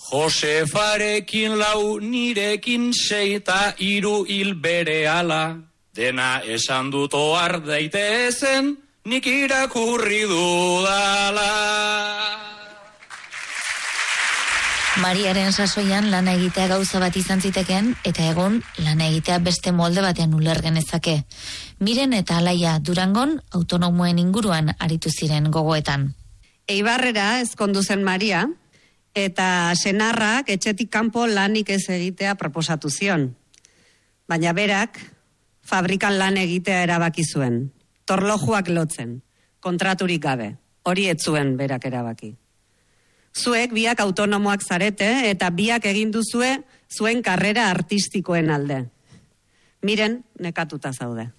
Josefarekin 4, nirekin 6 eta 3 hil berehala. Dena esan dut ohar daitezen, nik irakurri dudala. Mariaren sasoian lana egitea gauza bat izan ziteken, eta egun lana egitea beste molde batean uler genezake. Miren eta Alaia Durangon autonomoen inguruan aritu ziren gogoetan. Eibarrera ezkondu zen Maria, eta senarrak etxetik kanpo lanik ez egitea proposatu zion. Baina berak fabrikan lan egitea erabaki zuen. Torlojuak lotzen, kontraturik gabe. Hori ez zuen berak erabaki. Zuek biak autonomoak zarete eta biak egin duzue zuen karrera artistikoen alde. Miren nekatuta zaude.